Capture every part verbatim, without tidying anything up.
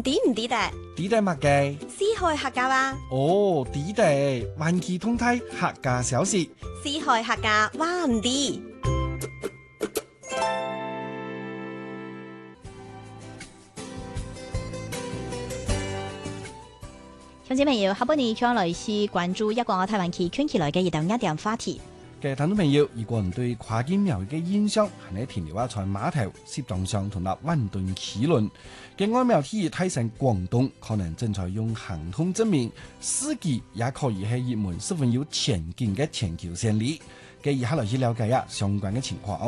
抵唔抵得？ 抵得乜嘅？ 四海客家話。 哦，抵得，環期通體客家小事。 四海客家話唔抵。兄弟朋友，下半年將來是關注一個我台灣區圈起來嘅一檔一點話題。 嘅聽眾朋友，如果唔對跨境廟宇嘅印象係喺停留喺在碼頭、攝像上同埋混沌齒輪嘅外廟體睇成廣東，可能正在用行通證明司機也可以係一門十分有前景嘅全球先例。嘅以下來去了解下相關嘅情況。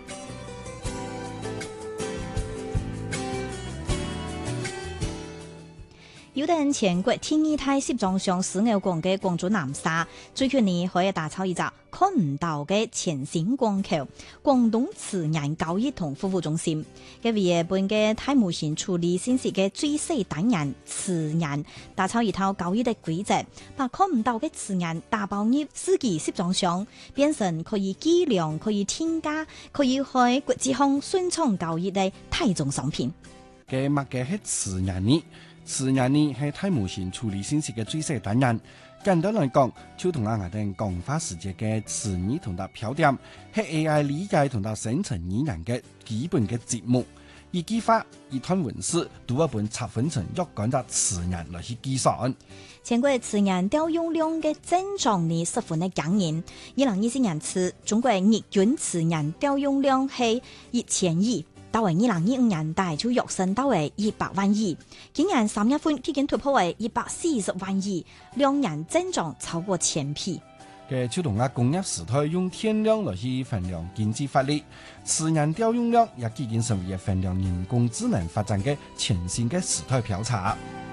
有等全國第二大攝像上使用光嘅廣州南沙，最近呢可以打造一個看唔到嘅全新光球廣東慈顏教育同服務中心。嘅為日本嘅太無線處理信息嘅最細單元慈顏，打造一套教育嘅規則，把看唔到嘅慈顏打包入司機攝像上，變成可以計量、可以添加、可以喺國際上順暢教育嘅大眾商品。 嘅乜嘅係慈顏呢？慈顏呢係太無線處理信息嘅最細單元。簡單來講，就同阿牙定講話時節嘅詞語同埋標點，係 A I 理解同埋生成語言嘅基本嘅節目。以記法、以段文字，讀一本拆分成若干隻詞言來去計算。 全國詞言調用量嘅增長呢十分嘅驚人。二零二四年次，中國日均詞言調用量係一千億。到為二零二五年大就躍升到為一百萬億，今年三月份已經突破為一百四十萬億，兩年增長超過千倍。 嘅就同啊工業時代用天量來去衡量經濟發力，詞言調用量也已經成為衡量人工智能發展嘅全新嘅時代標尺。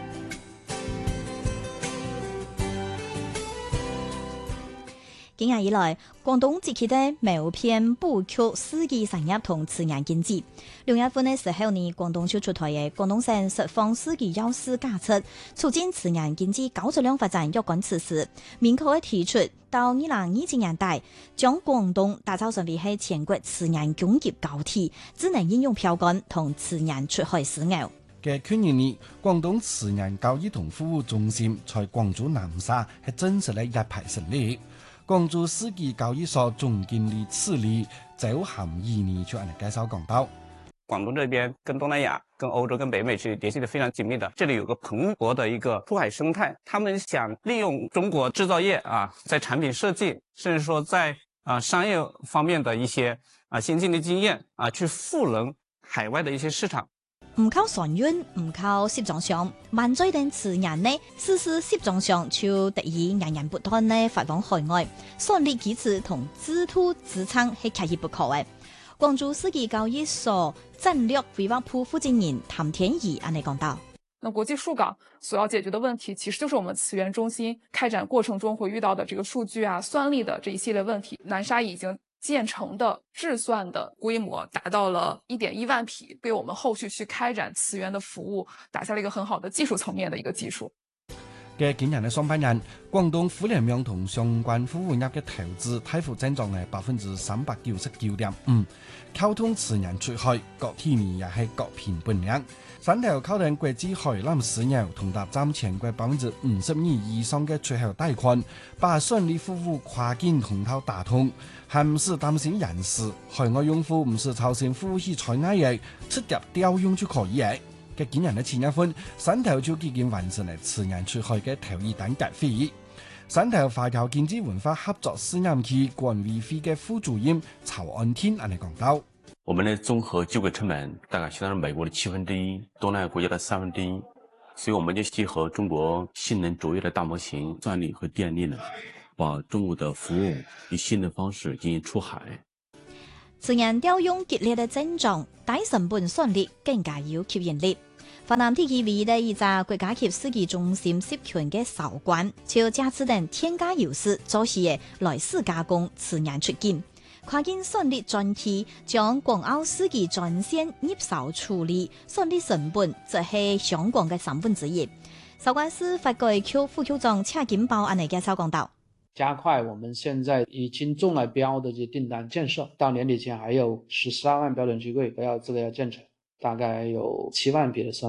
今年以來，廣東積極的謀篇布局司機產業同詞言經濟。六月份的時候呢，廣東就出台嘅廣東省釋放司機要師價出，促進詞言經濟高質量發展若干措施，明確提出到二零二七年代，將廣東打造成為係全國詞言供給高地，智能應用標杆同詞言出海使用。 嘅去年呢，廣東詞言教育同服務中心在廣州南沙係正式咧一排成立。廣州司機教育所總經理次理周涵義呢就按嚟介紹講到， 廣東這邊跟東南亞、跟歐洲、跟北美是聯繫得非常緊密的，這裏有個蓬勃的一個出海生態，他們想利用中國製造業啊，在產品設計，甚至說在啊商業方面的一些啊先進的經驗啊，去賦能海外的一些市場。 唔靠船運，唔靠攝像上，萬載定詞言呢，絲絲攝像上就得以源源不斷呢發往海外，順利基礎同自土自產係缺一不可嘅。廣州司機教育所戰略規劃部負責人譚天儀安尼講到： 那國際數港所要解決的問題，其實就是我們詞源中心開展過程中會遇到的這個數據啊、算力的這一系列問題。南沙已經建成的計算的規模達到了一點一萬匹，為我們後續去開展詞源的服務打下了一個很好的技術層面的一個基礎。 嘅今年嘅上半年，廣東互聯網同相關服務業嘅投資大幅增長係百分之三百九十九點五，溝通詞言出海各體呢也係各平本領。三條靠近國際海南市場同達佔全國百分之五十二以上嘅出口帶寬，把順利服務跨境通道打通，係唔是擔心人事海外用戶唔是操心服務器採壓嘅，直接調用就可以嘅。嘅今年嘅前一份，三條就已經完成了詞言出海嘅頭一單結費。三條華僑經濟文化合作試驗區管委會嘅副主任曹安天安尼講到。 我們的綜合接軌成本大概相當於美國的七分之一，東南亞國家的三分之一，所以我們就結合中國性能卓越的大模型算力和電力呢，把中國的服務以新的方式進行出海。 詞言調用激烈的增長，低成本算力更加有吸引力。華南地區唯一的一個國家級司機中心集團嘅首關，就借此等添加優勢，做事嘅來勢加工詞言出境。跨境順利專區將廣澳司機專線入手處理，順利成本則係相關嘅三分之一。首關司發改區副局長車金寶安尼介紹講到： 加快我們現在已經中了標的這些訂單建設，到年底前還有十三萬標準機櫃要這個要建成，大概有七萬筆的算力。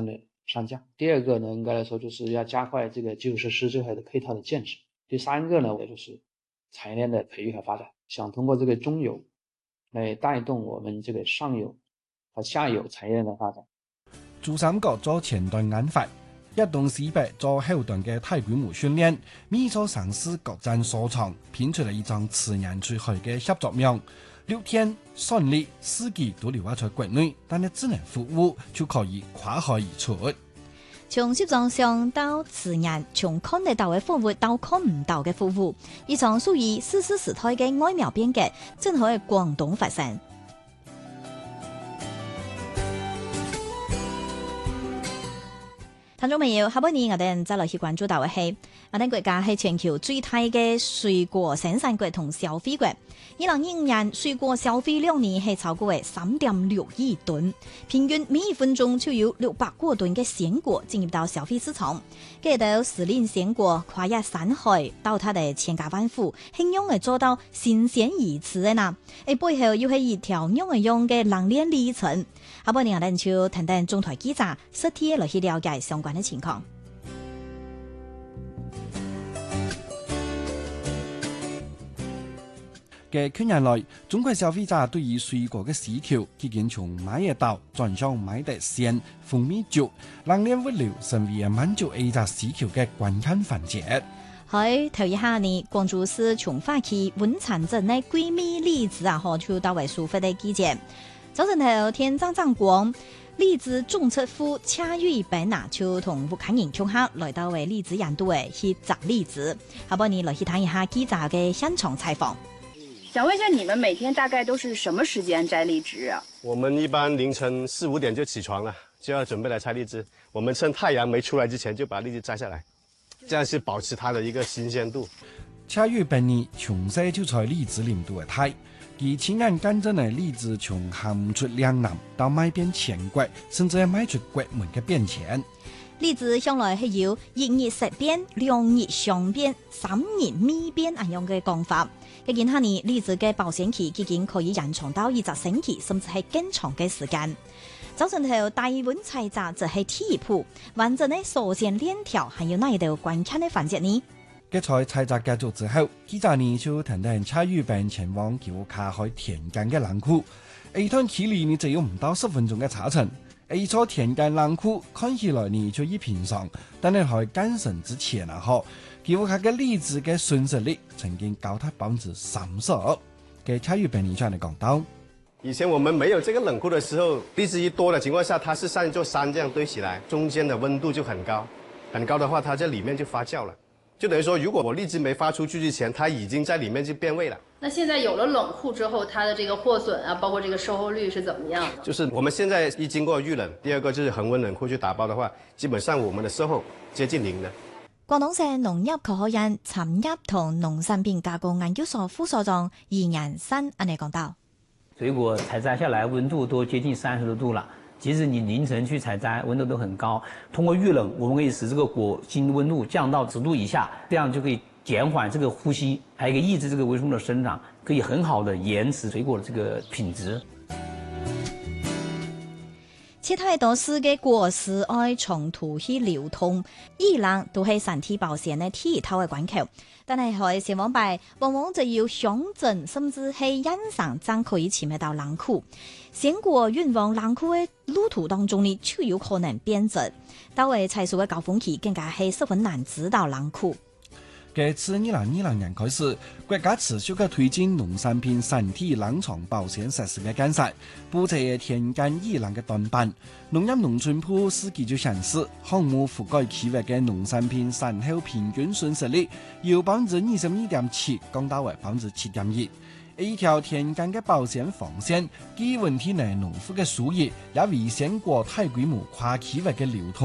上降。第二个呢，应该来说就是要加快这个基础设施这块的配套的建设。第三个呢，也就是产业链的培育和发展，想通过这个中游来带动我们这个上游和下游产业链的發展。 珠三角做前端研發，一棟市北做後端嘅大規模訓練，每座城市各站所長編出嚟一張自然出去嘅合作名。六天順利，司機都留喺在國內，但係只能服務就可以跨海而出。 從攝像上到自然，從看得到嘅服務到看唔到嘅服務，一場屬於絲絲時代嘅微妙變革，正喺廣東發生。聽眾朋友，下半年我哋再來去關注到嘅係，我哋國家係全球最大嘅水果生產國同消費國。二零二五年水果消費量呢係超過三點六億噸，平均每一分鐘就有六百個噸嘅鮮果進入到消費市場。計到時令鮮果跨越山海到它的千家萬戶，形容係做到新鮮易吃嘅呐。誒背後又係一條樣嘅樣嘅冷鏈歷程。下半年我哋就等等中台記者實體來去了解相關嘅情況。 嘅近年來，中國消費者對於水果嘅需求，已經從買得到轉向買得鮮、風味足、冷鏈物流，成為滿足呢隻需求嘅關鍵環節。 喺頭一下呢，廣州市從化區文產鎮嘅桂蜜荔枝啊，嗬，就到為抒發嘅季節。早晨頭天張張光，荔枝種出戶恰遇本啊，就同武漢人共下來到為荔枝園度嘅去摘荔枝。下半年來去睇一下記者嘅現場採訪。 想問一下，你們每天大概都是什麼時間摘荔枝啊？ 我們一般凌晨四五點就起床了，就要準備來採荔枝。我們趁太陽沒出來之前就把荔枝摘下來，這樣是保持它的一個新鮮度。 恰遇本年從細就採荔枝林度嘅太，其親眼見證嘅荔枝從行出兩南到賣遍全國，甚至係賣出國門嘅變遷。 荔枝向來係有一日食邊、兩日上邊、三日咪邊咁樣嘅講法。嘅見下呢，荔枝嘅保鮮期已經可以延長到一個星期，甚至係更長嘅時間。早晨頭大溫採摘就係第一步，完整嘅鎖線鏈條，還有哪一道關鍵嘅環節呢？ 嘅在採摘結束之後，記者呢就談談恰遇本前往叫卡海田間嘅冷庫，一段距離呢只有唔到十分鐘嘅車程。一座田間冷庫看起來呢就一平常，但係喺乾身之前啊，嗬，叫卡嘅荔枝嘅損失率曾經高達百分之三十。嘅恰遇本呢就嚟講到， 以前我們沒有這個冷庫的時候，荔枝一多的情況下，它是像一座山這樣堆起來，中間的溫度就很高，很高的話，它在裡面就發酵了。就等於說，如果我荔枝沒發出去之前，它已經在裡面就變味了。 那現在有了冷庫之後，它的這個貨損啊，包括這個售後率是怎麼樣？ 就是我們現在一經過預冷，第二個就是恆溫冷庫去打包的話，基本上我們的售後接近零的。 廣東省農業科學院產業同農產品加工研究所副所長余岩山安尼講到： 水果採摘下來，溫度都接近三十多度了。即使你凌晨去採摘，溫度都很高。通過預冷，我們可以使這個果心溫度降到十度以下，這樣就可以減緩這個呼吸，還可以抑制這個微生物的生長，可以很好的延遲水果的這個品質。 切太多時嘅果實愛長途去流通，依然都係身體保鮮嘅第一套嘅關口。但係喺前往擺，往往就要上陣，甚至係欣賞才可以潛入到冷庫。鮮果運往冷庫嘅路途當中呢，就有可能變質。到為採收嘅高峰期，更加係十分難知道冷庫。 嘅自二零二零年開始，國家持續嘅推進農產品身體冷藏保鮮設施嘅建設，布置田間依冷嘅短板。農業農村部司機就顯示，項目覆蓋區域嘅農產品產後平均損失率由百分之二十二點七降到為百分之七點一。一條田間嘅保鮮防線，基本體內農夫嘅收益也為鮮果大規模跨區域嘅流通。